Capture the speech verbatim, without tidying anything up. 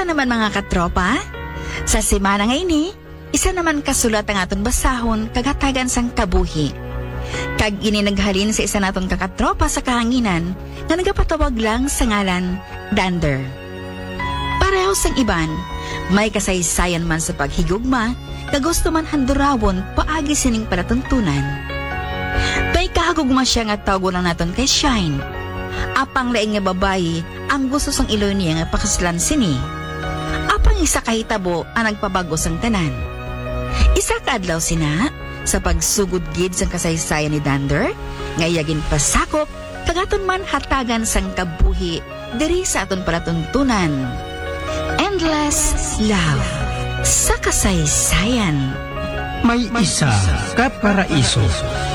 Kumusta naman mga katropa? Sa semana ngayon ni, isa naman kasulat ang aton basahon kagatagan sang kabuhi. Kag ininaghalin sa isa naton kakatropa sa kahanginan na nagapatawag lang sa ngalan Dander. Pareho sang iban, may kasaysayan man sa paghigugma, kagusto man handurawon paagi sining palatuntunan. May kahagugma siya nga tawag lang naton kay Shine. Apang laing nga babayi ang gusto sang iloy niya nga pakaslan sini. Apang isa kahitabo ang nagpabago sang tanan. Isa kaadlaw sina sa pagsugod gid sang kasaysayan ni Dander, nga iyagin pasakop kagaton man hatagan sang kabuhi diri sa aton palatuntunan. Endless Love sa kasaysayan. May isa ka paraiso